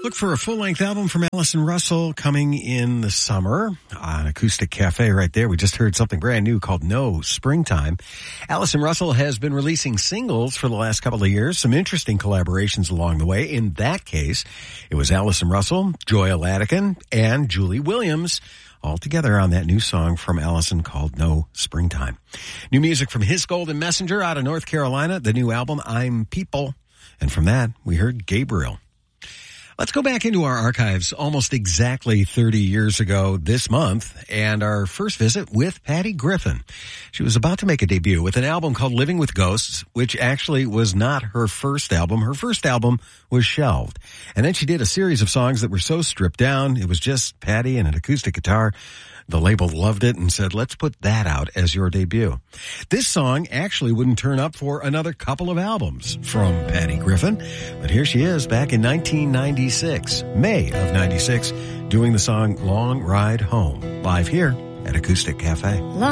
Look for a full-length album from Allison Russell coming in the summer on Acoustic Cafe right there. We just heard something brand new called No Springtime. Allison Russell has been releasing singles for the last couple of years, some interesting collaborations along the way. In that case, it was Allison Russell, Joya Ladigan, and Julie Williams all together on that new song from Allison called No Springtime. New music from His Golden Messenger out of North Carolina, the new album I'm People. And from that, we heard Gabriel. Let's go back into our archives almost exactly 30 years ago this month and our first visit with Patty Griffin. She was about to make a debut with an album called Living with Ghosts, which actually was not her first album. Her first album was shelved. And then she did a series of songs that were so stripped down, it was just Patty and an acoustic guitar. The label loved it and said, let's put that out as your debut. This song actually wouldn't turn up for another couple of albums from Patty Griffin, but here she is back in 1996, May of 96, doing the song Long Ride Home, live here at Acoustic Cafe.